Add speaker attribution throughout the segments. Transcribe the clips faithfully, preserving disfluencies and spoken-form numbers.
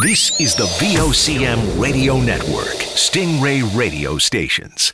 Speaker 1: This is the V O C M Radio Network, Stingray Radio Stations.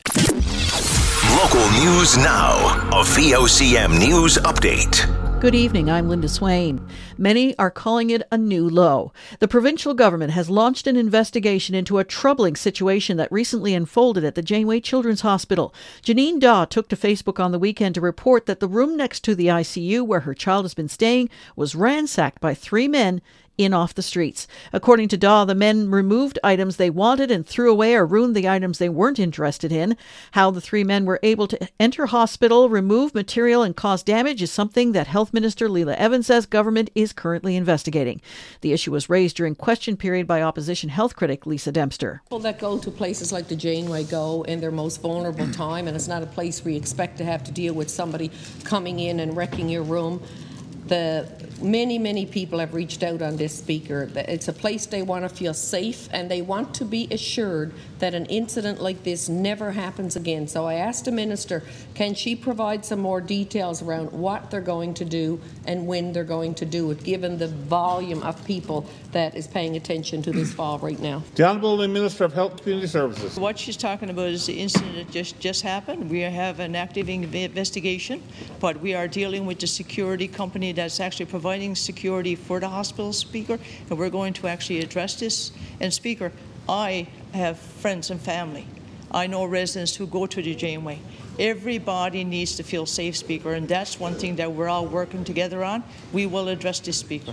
Speaker 1: Local news now. A V O C M News Update.
Speaker 2: Good evening, I'm Linda Swain. Many are calling it a new low. The provincial government has launched an investigation into a troubling situation that recently unfolded at the Janeway Children's Hospital. Janine Daw took to Facebook on the weekend to report that the room next to the I C U where her child has been staying was ransacked by three men in off the streets. According to Daw, the men removed items they wanted and threw away or ruined the items they weren't interested in. How the three men were able to enter hospital, remove material and cause damage is something that Health Minister Leila Evans says government is currently investigating. The issue was raised during question period by opposition health critic Lisa Dempster.
Speaker 3: People that go to places like the Janeway go in their most vulnerable time, and it's not a place where you expect to have to deal with somebody coming in and wrecking your room. The many, many people have reached out on this speaker. It's a place they want to feel safe, and they want to be assured that an incident like this never happens again. So I asked the minister, can she provide some more details around what they're going to do and when they're going to do it, given the volume of people that is paying attention to this fall right now.
Speaker 4: The Honourable Minister of Health and Community Services.
Speaker 5: What she's talking about is the incident that just, just happened. We have an active investigation, but we are dealing with the security company that's actually providing security for the hospital, Speaker, and we're going to actually address this. And Speaker, I have friends and family. I know residents who go to the Janeway. Everybody needs to feel safe, Speaker, and that's one thing that we're all working together on. We will address this, Speaker.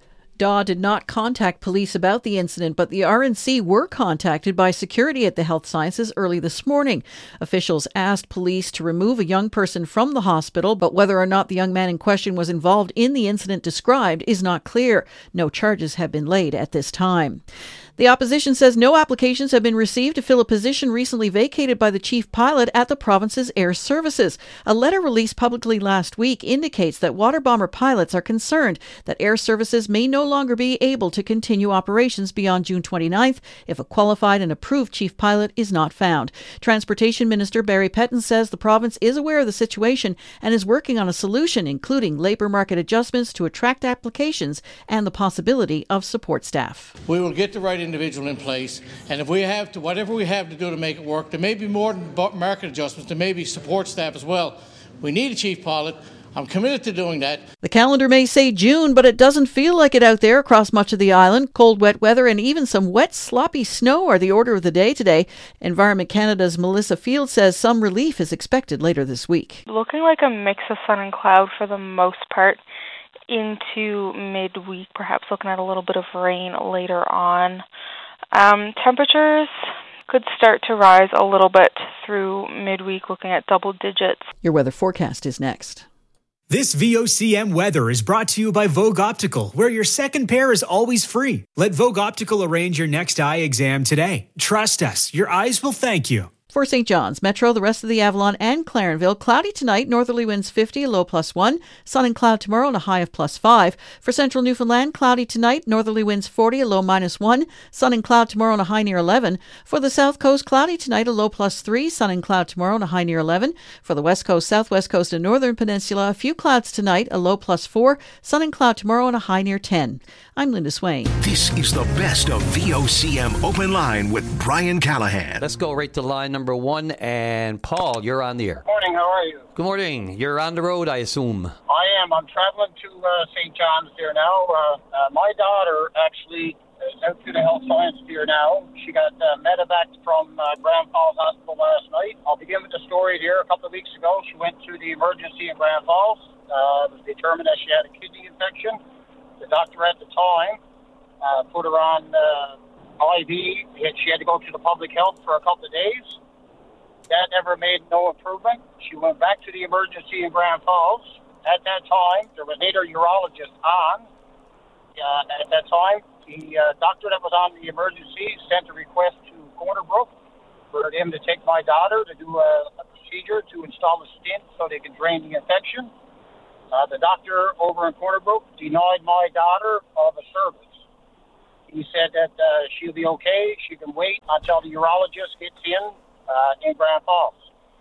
Speaker 2: Daw did not contact police about the incident, but the R N C were contacted by security at the Health Sciences early this morning. Officials asked police to remove a young person from the hospital, but whether or not the young man in question was involved in the incident described is not clear. No charges have been laid at this time. The opposition says no applications have been received to fill a position recently vacated by the chief pilot at the province's air services. A letter released publicly last week indicates that water bomber pilots are concerned that air services may no longer be able to continue operations beyond June twenty-ninth if a qualified and approved chief pilot is not found. Transportation Minister Barry Petton says the province is aware of the situation and is working on a solution, including labour market adjustments to attract applications and the possibility of support staff.
Speaker 6: We will get the right individual in place, and if we have to, whatever we have to do to make it work, there may be more than market adjustments, there may be support staff as well. We need a chief pilot. I'm committed to doing that. The
Speaker 2: calendar may say June, but it doesn't feel like it out there across much of the island. Cold, wet weather and even some wet, sloppy snow are the order of the day today. Environment Canada's Melissa Field says some relief is expected later this week.
Speaker 7: Looking like a mix of sun and cloud for the most part into midweek, perhaps looking at a little bit of rain later on. Um, temperatures could start to rise a little bit through midweek, looking at double digits.
Speaker 2: Your weather forecast is next.
Speaker 8: This V O C M weather is brought to you by Vogue Optical, where your second pair is always free. Let Vogue Optical arrange your next eye exam today. Trust us, your eyes will thank you.
Speaker 2: For Saint John's, Metro, the rest of the Avalon and Clarenville, cloudy tonight, northerly winds fifty, a low plus one, sun and cloud tomorrow and a high of plus five. For central Newfoundland, cloudy tonight, northerly winds forty, a low minus one, sun and cloud tomorrow and a high near eleven. For the south coast, cloudy tonight, a low plus three, sun and cloud tomorrow and a high near eleven. For the west coast, southwest coast and northern peninsula, a few clouds tonight, a low plus four, sun and cloud tomorrow and a high near ten. I'm Linda Swain.
Speaker 1: This is the best of V O C M Open Line with Brian Callahan.
Speaker 9: Let's go right to line number one. And Paul, you're on the air.
Speaker 10: Good morning, how are you?
Speaker 9: Good morning. You're on the road, I assume.
Speaker 10: I am. I'm traveling to uh, Saint John's there now. Uh, uh, my daughter actually is out to the Health Science here now. She got uh, medevaced from uh, Grand Falls Hospital last night. I'll begin with the story here. A couple of weeks ago, she went to the emergency in Grand Falls. Uh, it was determined that she had a kidney infection. The doctor at the time uh, put her on uh, I V. She had to go to the public health for a couple of days. That never made no improvement. She went back to the emergency in Grand Falls. At that time, there was neither urologist on. Uh, at that time, the uh, doctor that was on the emergency sent a request to Corner Brook for him to take my daughter to do a, a procedure to install a stent so they could drain the infection. Uh, the doctor over in Corner Brook denied my daughter of a service. He said that uh, she'll be okay. She can wait until the urologist gets in Uh, in Grand Falls.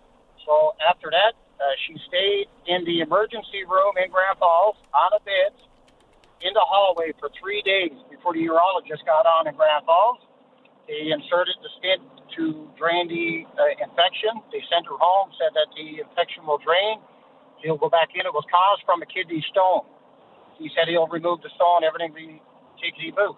Speaker 10: So after that, uh, she stayed in the emergency room in Grand Falls on a bed in the hallway for three days before the urologist got on in Grand Falls. They inserted the stent to drain the uh, infection. They sent her home, said that the infection will drain. He'll go back in. It was caused from a kidney stone. He said he'll remove the stone, everything will be tickety-boo.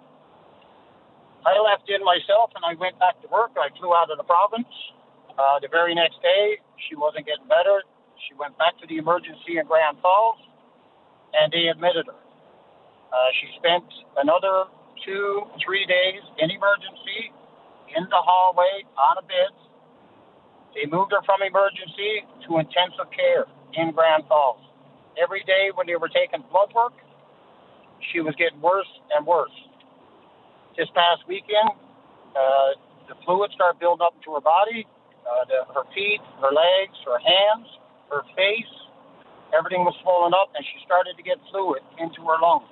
Speaker 10: I left in myself, and I went back to work. I flew out of the province. Uh, the very next day, she wasn't getting better. She went back to the emergency in Grand Falls, and they admitted her. Uh, she spent another two, three days in emergency, in the hallway, on a bed. They moved her from emergency to intensive care in Grand Falls. Every day when they were taking blood work, she was getting worse and worse. This past weekend, uh, the fluid started building up into her body, uh, the, her feet, her legs, her hands, her face. Everything was swollen up, and she started to get fluid into her lungs.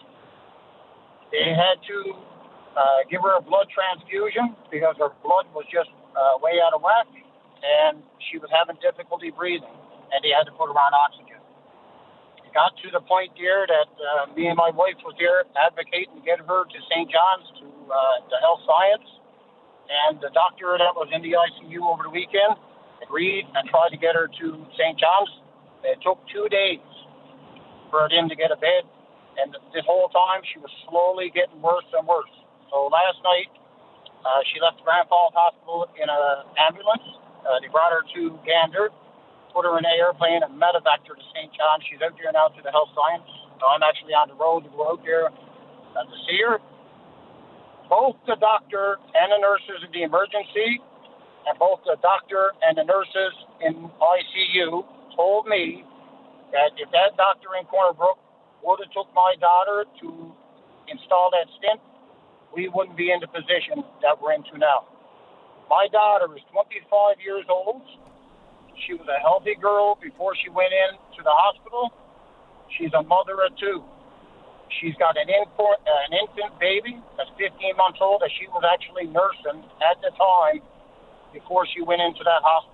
Speaker 10: They had to uh, give her a blood transfusion because her blood was just uh, way out of whack, and she was having difficulty breathing, and they had to put her on oxygen. It got to the point there that uh, me and my wife was there advocating to get her to Saint John's, to uh, the health science, and the doctor that was in the I C U over the weekend agreed and tried to get her to Saint John's. It took two days for them to get a bed. And this whole time, she was slowly getting worse and worse. So last night, uh, she left the Grand Falls Hospital in an ambulance. Uh, they brought her to Gander, put her in an airplane, and medevaced her to Saint John. She's out there now to the health science. So I'm actually on the road to go out there uh, to see her. Both the doctor and the nurses in the emergency, and both the doctor and the nurses in I C U told me that if that doctor in Corner Brook would have took my daughter to install that stent, we wouldn't be in the position that we're into now. My daughter is twenty-five years old. She was a healthy girl before she went in to the hospital. She's a mother of two. She's got an infant, uh, an infant baby that's fifteen months old that she was actually nursing at the time before she went into that hospital.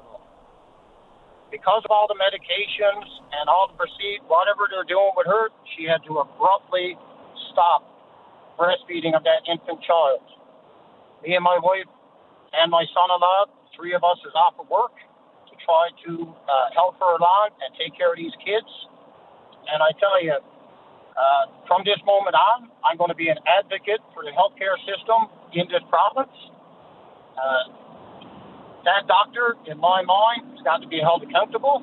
Speaker 10: Because of all the medications and all the procedure, whatever they're doing with her, she had to abruptly stop breastfeeding of that infant child. Me and my wife and my son-in-law, three of us is off of work to try to uh, help her along and take care of these kids. And I tell you, uh, from this moment on, I'm going to be an advocate for the healthcare system in this province. Uh, That doctor, in my mind, has got to be held accountable,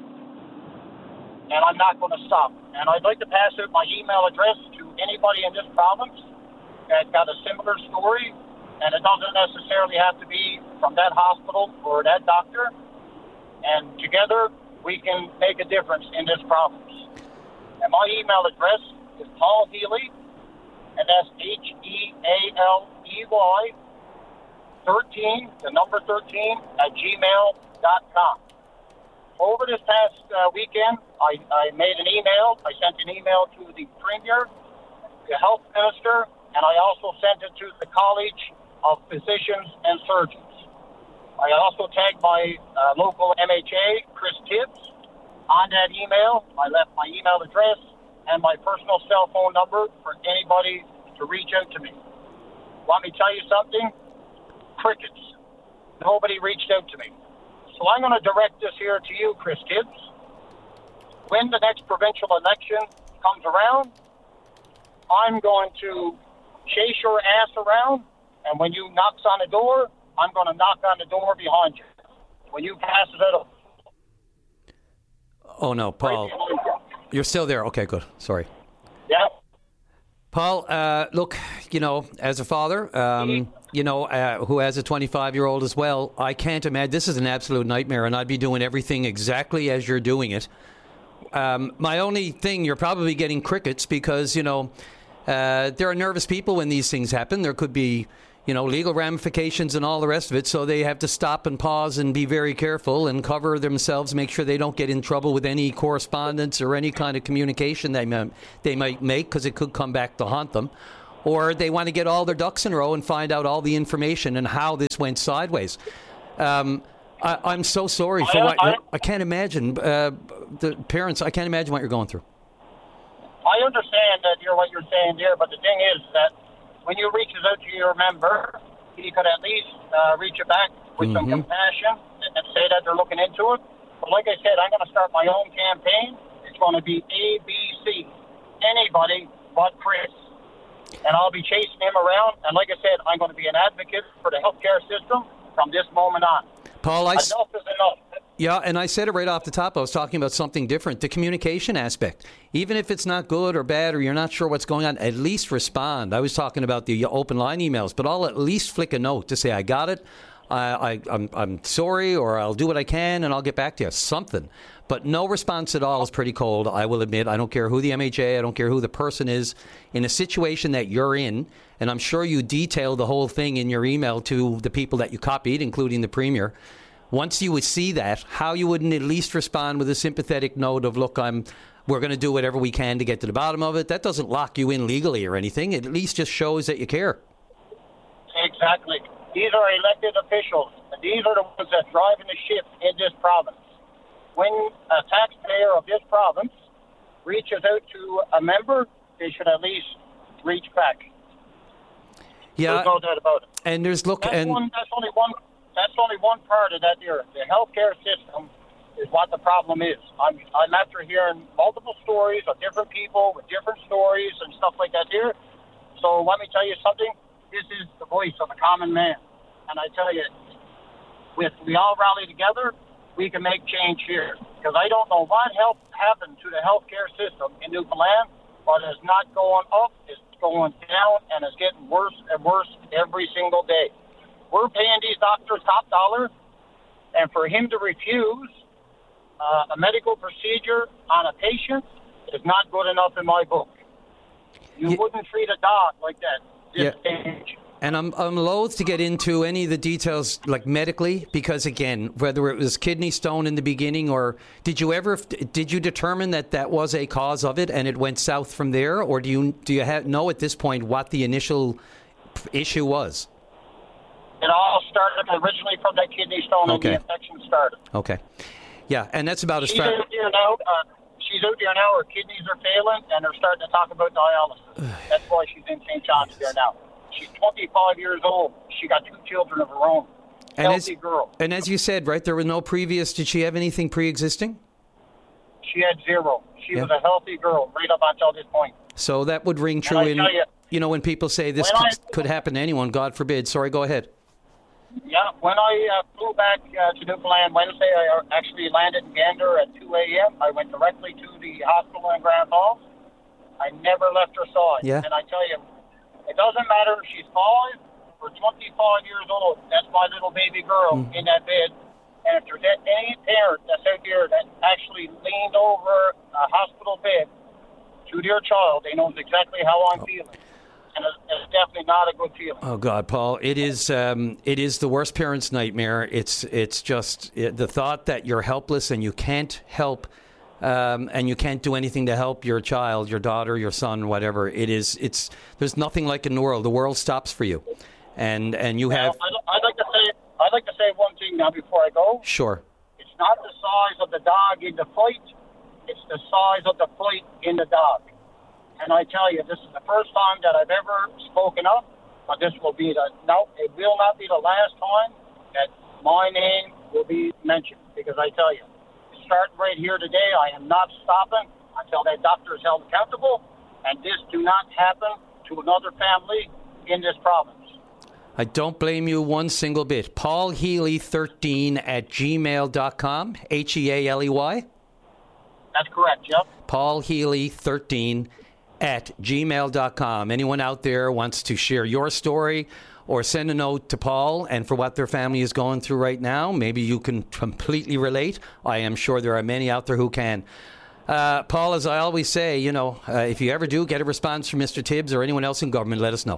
Speaker 10: and I'm not going to stop. And I'd like to pass out my email address to anybody in this province that's got a similar story, and it doesn't necessarily have to be from that hospital or that doctor. And together, we can make a difference in this province. And my email address is Paul Healy, and that's H E A L E Y, thirteen, the number thirteen, at gmail dot com. Over this past uh, weekend, I, I made an email. I sent an email to the Premier, the Health Minister, and I also sent it to the College of Physicians and Surgeons. I also tagged my uh, local M H A, Chris Tibbs, on that email. I left my email address and my personal cell phone number for anybody to reach out to me. Want me to tell you something? Crickets. Nobody reached out to me. So I'm going to direct this here to you, Chris Tibbs. When the next provincial election comes around, I'm going to chase your ass around, and when you knocks on the door, I'm going to knock on the door behind you. When you pass it up.
Speaker 9: Oh, no, Paul. You're still there. Okay, good. Sorry.
Speaker 10: Yeah.
Speaker 9: Paul, uh, look, you know, as a father, um, you know, uh, who has a twenty-five-year-old as well, I can't imagine. This is an absolute nightmare, and I'd be doing everything exactly as you're doing it. Um, my only thing, you're probably getting crickets because, you know, uh, there are nervous people when these things happen. There could be, you know, legal ramifications and all the rest of it. So they have to stop and pause and be very careful and cover themselves, make sure they don't get in trouble with any correspondence or any kind of communication they might, they might make, because it could come back to haunt them. Or they want to get all their ducks in a row and find out all the information and how this went sideways. Um, I, I'm so sorry for what I can't imagine uh, the parents. I can't imagine what you're going through.
Speaker 10: I understand that you're what you're saying there, but the thing is that when you reach out to your member, you could at least uh, reach it back with mm-hmm. some compassion and say that they're looking into it. But like I said, I'm going to start my own campaign. It's going to be A B C, anybody but Chris. And I'll be chasing him around. And like I said, I'm going to be an advocate for the healthcare system from this moment on.
Speaker 9: Paul, I...
Speaker 10: Enough is enough.
Speaker 9: Yeah, and I said it right off the top. I was talking about something different, the communication aspect. Even if it's not good or bad or you're not sure what's going on, at least respond. I was talking about the open line emails, but I'll at least flick a note to say, I got it, I, I, I'm, I'm sorry, or I'll do what I can, and I'll get back to you. Something. But no response at all is pretty cold, I will admit. I don't care who the M H A, I don't care who the person is. In a situation that you're in, and I'm sure you detailed the whole thing in your email to the people that you copied, including the Premier. Once you would see that, how you wouldn't at least respond with a sympathetic note of, look, I'm, we're going to do whatever we can to get to the bottom of it. That doesn't lock you in legally or anything. It at least just shows that you care.
Speaker 10: Exactly. These are elected officials, and these are the ones that are driving the ship in this province. When a taxpayer of this province reaches out to a member, they should at least reach back.
Speaker 9: Yeah.
Speaker 10: There's no doubt about it.
Speaker 9: And there's, look,
Speaker 10: that's
Speaker 9: and...
Speaker 10: One, that's only one... That's only one part of that there. The healthcare system is what the problem is. I'm I'm after hearing multiple stories of different people with different stories and stuff like that here. So let me tell you something. This is the voice of the common man. And I tell you, if we all rally together, we can make change here. Because I don't know what help happened to the healthcare system in Newfoundland, but it's not going up, it's going down, and it's getting worse and worse every single day. We're paying these doctors top dollar, and for him to refuse uh, a medical procedure on a patient is not good enough in my book. You yeah. wouldn't treat a dog like that. This yeah. age.
Speaker 9: And I'm I'm loath to get into any of the details, like medically, because again, whether it was kidney stone in the beginning, or did you ever did you determine that that was a cause of it, and it went south from there, or do you do you have, know at this point what the initial issue was?
Speaker 10: It all started originally from that kidney stone,
Speaker 9: okay.
Speaker 10: and the infection started.
Speaker 9: Okay. Yeah, and that's about as
Speaker 10: she's
Speaker 9: far...
Speaker 10: Out there now, uh, she's out there now, her kidneys are failing, and they're starting to talk about dialysis. That's why she's in Saint John's there now. She's twenty-five years old. She got two children of her own.
Speaker 9: And
Speaker 10: Healthy
Speaker 9: as,
Speaker 10: girl.
Speaker 9: And as you said, right, there were no previous... Did she have anything pre-existing?
Speaker 10: She had zero. She
Speaker 9: yeah.
Speaker 10: was a healthy girl right up until this point.
Speaker 9: So that would ring true in... You, you know, when people say this could, I, could happen to anyone, God forbid. Sorry, go ahead.
Speaker 10: Yeah, when I uh, flew back uh, to Newfoundland Wednesday, I actually landed in Gander at two a.m. I went directly to the hospital in Grand Falls. I never left her side.
Speaker 9: Yeah.
Speaker 10: And I tell you, it doesn't matter if she's five or twenty-five years old. That's my little baby girl mm. in that bed. And if there's any parent that's out there that actually leaned over a hospital bed to their child, they know exactly how I'm oh. feeling. And it's definitely not a good feeling.
Speaker 9: Oh God, Paul! It is. Um, it is the worst parent's nightmare. It's. It's just it, the thought that you're helpless and you can't help, um, and you can't do anything to help your child, your daughter, your son, whatever. It is. It's. There's nothing like it in the world. The world stops for you, and and you have.
Speaker 10: Now, I'd, I'd like to say. I'd like to say one thing now before I go.
Speaker 9: Sure.
Speaker 10: It's not the size of the dog in the fight. It's the size of the fight in the dog. And I tell you, this is the first time that I've ever spoken up, but this will be the, no, it will not be the last time that my name will be mentioned. Because I tell you, starting right here today, I am not stopping until that doctor is held accountable, and this do not happen to another family in this province.
Speaker 9: I don't blame you one single bit. Paul Healy thirteen at gmail dot com, H E A L E Y?
Speaker 10: That's correct, yep.
Speaker 9: Paul Healy thirteen at gmail dot com. Anyone out there wants to share your story or send a note to Paul and for what their family is going through right now, maybe you can completely relate. I am sure there are many out there who can. Uh, Paul, as I always say, you know, uh, if you ever do get a response from Mister Tibbs or anyone else in government, let us know.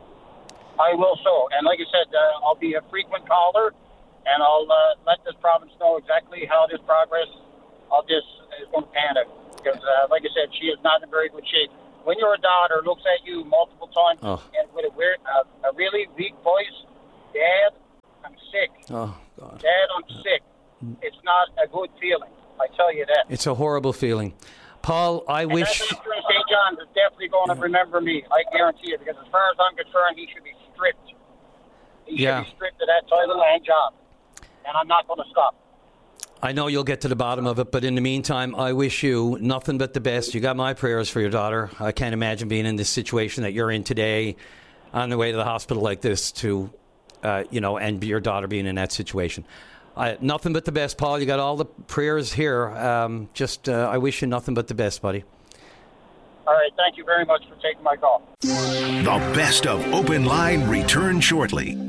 Speaker 10: I will so. And like I said, uh, I'll be a frequent caller, and I'll uh, let this province know exactly how this progress of this is going to pan out. Because, uh, like I said, she is not in very good shape. When your daughter looks at you multiple times oh. and with a weird, uh, a really weak voice, Dad, I'm sick.
Speaker 9: Oh, God.
Speaker 10: Dad, I'm sick. It's not a good feeling. I tell you that.
Speaker 9: It's a horrible feeling. Paul, I
Speaker 10: and
Speaker 9: wish...
Speaker 10: That doctor in Saint Johns is definitely going to remember me. I guarantee it, because as far as I'm concerned, he should be stripped. He
Speaker 9: Yeah.
Speaker 10: should be stripped of that title and job. And I'm not going to stop.
Speaker 9: I know you'll get to the bottom of it, but in the meantime, I wish you nothing but the best. You got my prayers for your daughter. I can't imagine being in this situation that you're in today, on the way to the hospital like this, to, uh, you know, and your daughter being in that situation. I, nothing but the best, Paul. You got all the prayers here. Um, just, uh, I wish you nothing but the best, buddy.
Speaker 10: All right, thank you very much for taking my call.
Speaker 1: The best of Open Line returns shortly.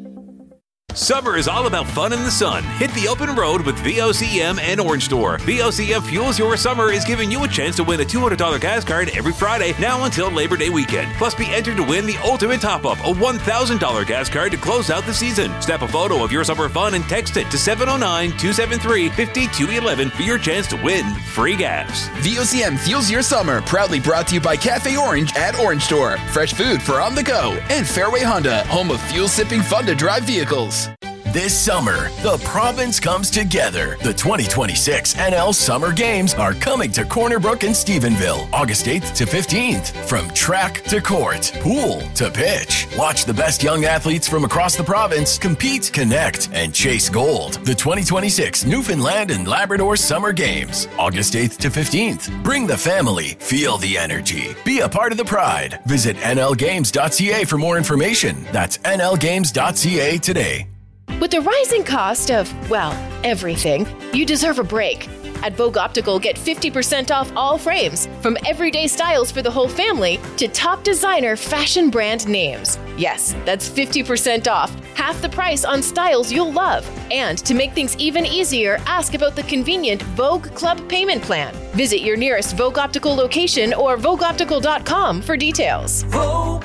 Speaker 11: Summer is all about fun in the sun. Hit the open road with V O C M and Orange Store. V O C M Fuels Your Summer is giving you a chance to win a two hundred dollars gas card every Friday, now until Labor Day weekend. Plus, be entered to win the ultimate top-up, a one thousand dollars gas card to close out the season. Snap a photo of your summer fun and text it to seven oh nine, two seven three, five two one one for your chance to win free gas.
Speaker 12: V O C M Fuels Your Summer, proudly brought to you by Cafe Orange at Orange Store. Fresh food for on the go. And Fairway Honda, home of fuel-sipping fun-to-drive vehicles.
Speaker 13: This summer, the province comes together. The twenty twenty-six N L Summer Games are coming to Corner Brook in Stephenville, August eighth to fifteenth. From track to court, pool to pitch. Watch the best young athletes from across the province compete, connect, and chase gold. The twenty twenty-six Newfoundland and Labrador Summer Games, August eighth to fifteenth. Bring the family, feel the energy. Be a part of the pride. Visit N L games dot C A for more information. That's N L games dot C A today.
Speaker 14: With the rising cost of, well, everything, you deserve a break. At Vogue Optical, get fifty percent off all frames, from everyday styles for the whole family to top designer fashion brand names. Yes, that's fifty percent off, half the price on styles you'll love. And to make things even easier, ask about the convenient Vogue Club payment plan. Visit your nearest Vogue Optical location or vogue optical dot com for details.
Speaker 15: Vogue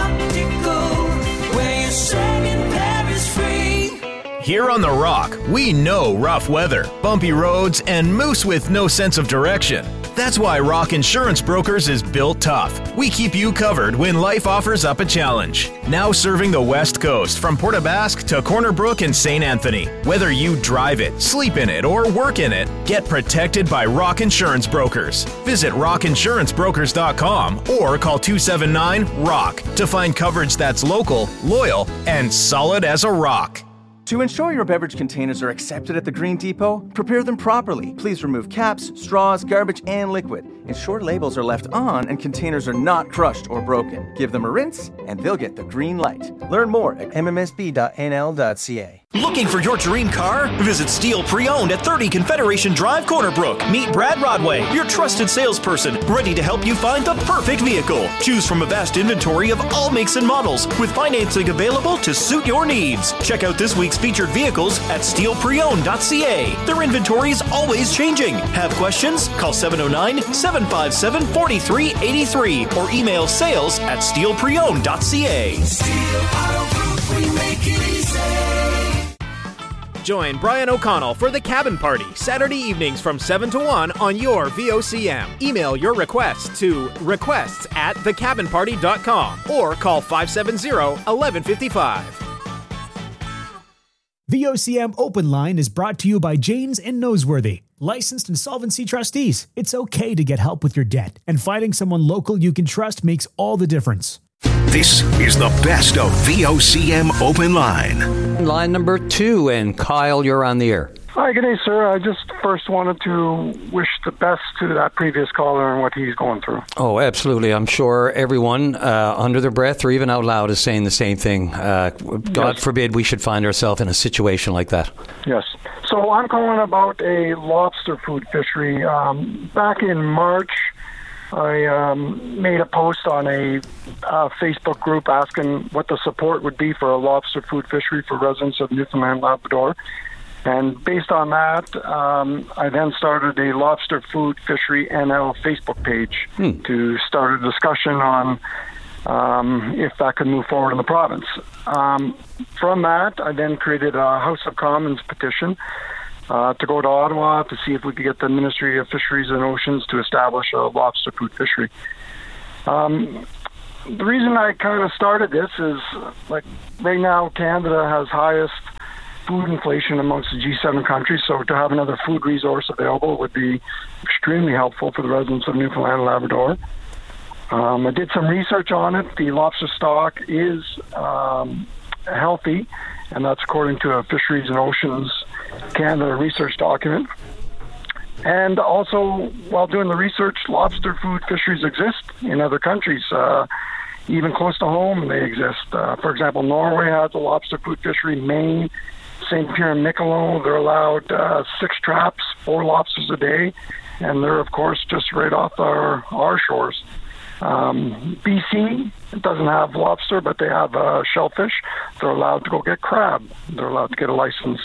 Speaker 15: Optical, where you're saying Paris free.
Speaker 16: Here on The Rock, we know rough weather, bumpy roads, and moose with no sense of direction. That's why Rock Insurance Brokers is built tough. We keep you covered when life offers up a challenge. Now serving the West Coast, from Port aux Basques to Corner Brook and Saint Anthony. Whether you drive it, sleep in it, or work in it, get protected by Rock Insurance Brokers. Visit rock insurance brokers dot com or call two seven nine, ROCK to find coverage that's local, loyal, and solid as a rock.
Speaker 17: To ensure your beverage containers are accepted at the Green Depot, prepare them properly. Please remove caps, straws, garbage, and liquid. Ensure labels are left on and containers are not crushed or broken. Give them a rinse, and they'll get the green light. Learn more at m m s b dot n l dot c a.
Speaker 18: Looking for your dream car? Visit Steel Pre-Owned at thirty Confederation Drive, Corner Brook. Meet Brad Rodway, your trusted salesperson, ready to help you find the perfect vehicle. Choose from a vast inventory of all makes and models, with financing available to suit your needs. Check out this week's featured vehicles at steel pre owned dot c a. Their inventory is always changing. Have questions? Call seven oh nine, seven five seven, four three eight three or email sales at steel pre owned dot c a.
Speaker 15: Steel Auto Group, we make it easy.
Speaker 8: Join Brian O'Connell for The Cabin Party, Saturday evenings from seven to one on your V O C M. Email your requests to requests at the cabin party dot com or call five seven zero, one one five five. V O C M Open Line is brought to you by Janes and Noseworthy, licensed insolvency trustees. It's okay to get help with your debt, and finding someone local you can trust makes all the difference.
Speaker 1: This is the best of V O C M Open Line.
Speaker 9: Line number two, and Kyle, you're on the air.
Speaker 19: Hi, good day, sir. I just first wanted to wish the best to that previous caller and what he's going through.
Speaker 9: Oh, absolutely. I'm sure everyone uh, under their breath or even out loud is saying the same thing. Uh, God yes. forbid we should find ourselves in a situation like that.
Speaker 19: Yes. So I'm calling about a lobster food fishery. Um, back in March, I um, made a post on a uh, Facebook group asking what the support would be for a lobster food fishery for residents of Newfoundland, Labrador. And based on that, um, I then started a Lobster Food Fishery N L Facebook page hmm. to start a discussion on um, if that could move forward in the province. Um, from that, I then created a House of Commons petition uh, to go to Ottawa to see if we could get the Ministry of Fisheries and Oceans to establish a lobster food fishery. Um, the reason I kind of started this is, like, right now Canada has highest food inflation amongst the G seven countries, so to have another food resource available would be extremely helpful for the residents of Newfoundland and Labrador. Um, I did some research on it. The lobster stock is um, healthy, and that's according to a Fisheries and Oceans Canada research document. And also, while doing the research, lobster food fisheries exist in other countries. Uh, even close to home, they exist. Uh, for example, Norway has a lobster food fishery. Maine, Saint Pierre and Miquelon, they're allowed uh, six traps, four lobsters a day, and they're, of course, just right off our, our shores. Um, B C doesn't have lobster, but they have uh, shellfish. They're allowed to go get crab. They're allowed to get a license.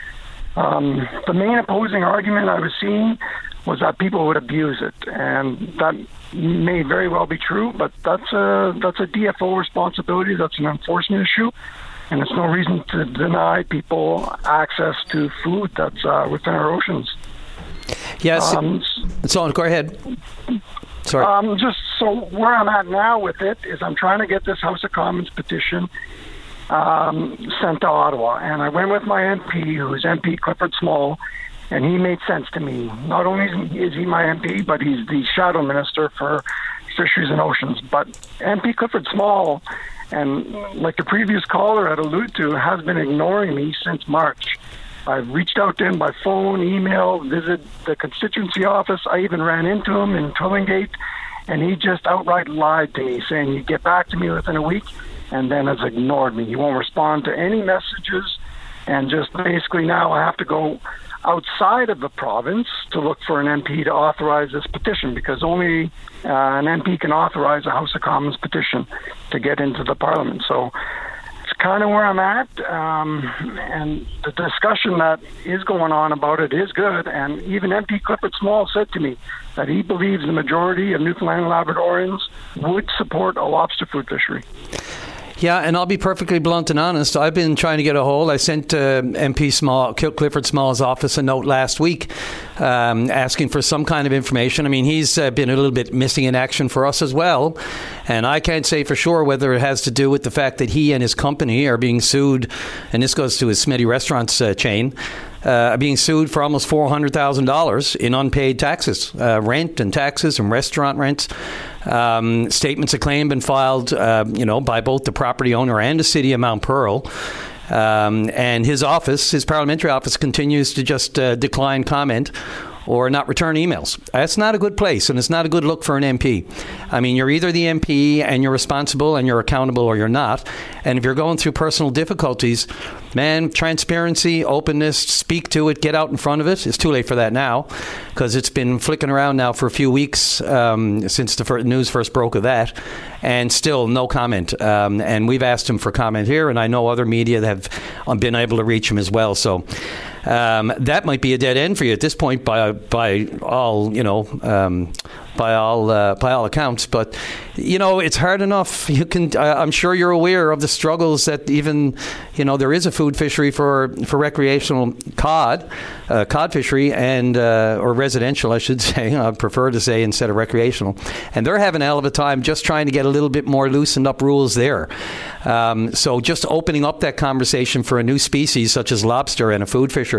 Speaker 19: Um, the main opposing argument I was seeing was that people would abuse it, and that may very well be true, but that's a, that's a D F O responsibility. That's an enforcement issue, and it's no reason to deny people access to food that's uh, within our oceans.
Speaker 9: Yes.
Speaker 19: Um,
Speaker 9: so go ahead. Sorry.
Speaker 19: Um, just so where I'm at now with it is I'm trying to get this House of Commons petition um, sent to Ottawa. And I went with my M P, who's M P Clifford Small, and he made sense to me. Not only is he my M P, but he's the shadow minister for Fisheries and Oceans. But M P Clifford Small, and like the previous caller had alluded to, has been ignoring me since March. I've reached out to him by phone, email, visited the constituency office. I even ran into him in Twillingate, and he just outright lied to me, saying he'd get back to me within a week, and then has ignored me. He won't respond to any messages, and just basically now I have to go outside of the province to look for an M P to authorize this petition, because only uh, an M P can authorize a House of Commons petition to get into the Parliament. So kind of where I'm at, um, and the discussion that is going on about it is good, and even M P Clifford Small said to me that he believes the majority of Newfoundland and Labradorians would support a lobster food fishery.
Speaker 9: Yeah, and I'll be perfectly blunt and honest. I've been trying to get a hold. I sent uh, M P Small, Clifford Small's office a note last week um, asking for some kind of information. I mean, he's uh, been a little bit missing in action for us as well. And I can't say for sure whether it has to do with the fact that he and his company are being sued, and this goes to his Smitty Restaurants uh, chain, Uh, being sued for almost four hundred thousand dollars in unpaid taxes, uh, rent and taxes and restaurant rents. Um, statements of claim been filed, uh, you know, by both the property owner and the city of Mount Pearl. Um, and his office, his parliamentary office, continues to just uh, decline comment or not return emails. That's not a good place, and it's not a good look for an M P. I mean, you're either the M P and you're responsible and you're accountable, or you're not. And if you're going through personal difficulties, man, transparency, openness, speak to it, get out in front of it. It's too late for that now, because it's been flicking around now for a few weeks um, since the first news first broke of that, and still no comment. Um, and we've asked him for comment here, and I know other media that have been able to reach him as well. So Um, that might be a dead end for you at this point, by by all you know, um, by all uh, by all accounts. But you know, it's hard enough. You can. Uh, I'm sure you're aware of the struggles that even you know there is a food fishery for for recreational cod, uh, cod fishery, and uh, or residential, I should say. I'd prefer to say instead of recreational, and they're having a hell of a time just trying to get a little bit more loosened up rules there. Um, so just opening up that conversation for a new species such as lobster and a food fishery.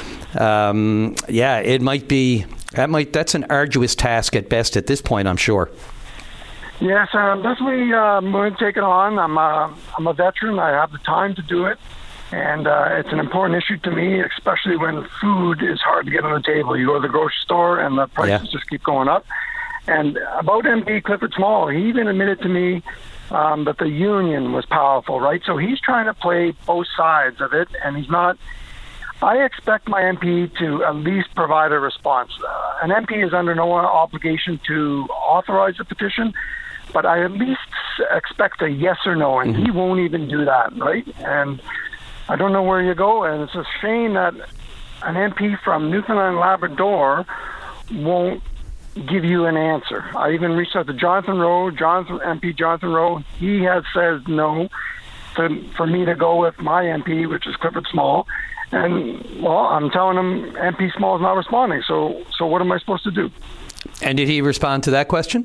Speaker 9: Um, yeah, it might be that might that's an arduous task at best at this point, I'm sure.
Speaker 19: Yes, I'm definitely uh, going to take it on. I'm a, I'm a veteran. I have the time to do it, and uh, it's an important issue to me, especially when food is hard to get on the table. You go to the grocery store and the prices yeah. just keep going up. And about M P Clifford Small, he even admitted to me um, that the union was powerful, right? So he's trying to play both sides of it, and he's not. I expect my M P to at least provide a response. Uh, an M P is under no obligation to authorize a petition, but I at least expect a yes or no, and mm-hmm. he won't even do that, right? And I don't know where you go, and it's a shame that an M P from Newfoundland and Labrador won't give you an answer. I even reached out to Jonathan Rowe, Jonathan M P Jonathan Rowe. He has said no to, for me to go with my M P, which is Clifford Small. And, well, I'm telling him M P Small is not responding, so so what am I supposed to do?
Speaker 9: And did he respond to that question?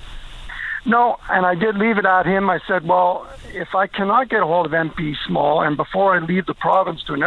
Speaker 19: No, and I did leave it at him. I said, well, if I cannot get a hold of M P Small, and before I leave the province to another